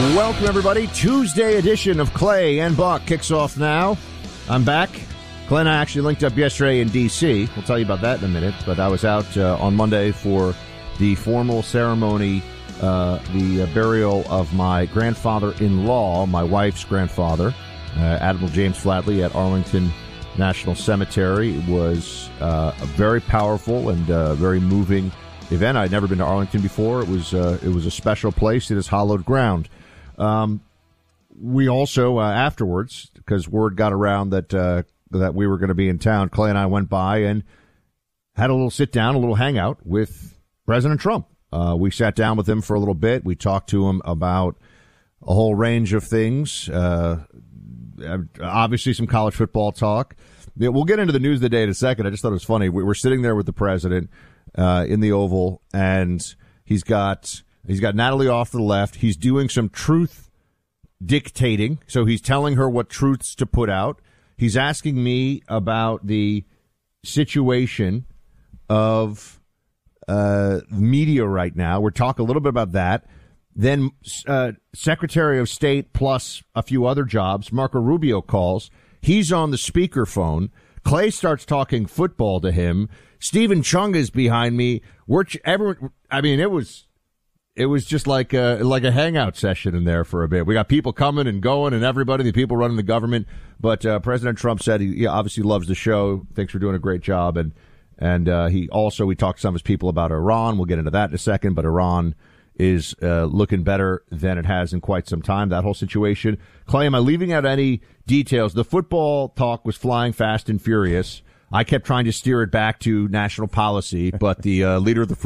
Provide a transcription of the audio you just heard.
Welcome, everybody. Tuesday edition of Clay and Buck kicks off now. I'm back. Clay and I actually linked up yesterday in D.C. We'll tell you about that in a minute. But I was out on Monday for the formal ceremony, the burial of my grandfather-in-law, my wife's grandfather, Admiral James Flatley, at Arlington National Cemetery. It was a very powerful and very moving event. I'd never been to Arlington before. It was a special place. It is hallowed ground. We also afterwards, because word got around that we were going to be in town, Clay and I went by and had a little sit down, a little hangout with President Trump. We sat down with him for a little bit. We talked to him about a whole range of things. Obviously, some college football talk. We'll get into the news of the day in a second. I just thought it was funny. We were sitting there with the president in the Oval, and he's got Natalie off to the left. He's doing some truth dictating, so he's telling her what truths to put out. He's asking me about the situation of media right now. We're talking a little bit about that. Then Secretary of State plus a few other jobs, Marco Rubio, calls. He's on the speakerphone. Clay starts talking football to him. Stephen Chung is behind me. It was just like a hangout session in there for a bit. We got people coming and going, and everybody, the people running the government. But President Trump said he obviously loves the show. Thinks we're doing a great job, and we talked to some of his people about Iran. We'll get into that in a second. But Iran is looking better than it has in quite some time. That whole situation. Clay, am I leaving out any details? The football talk was flying fast and furious. I kept trying to steer it back to national policy, but the leader of the